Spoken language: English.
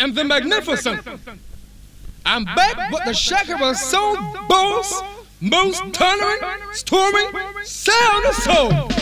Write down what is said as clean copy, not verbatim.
and the magnificent. I'm back with the Shaka Soul Boss, most thundering, storming sound of soul.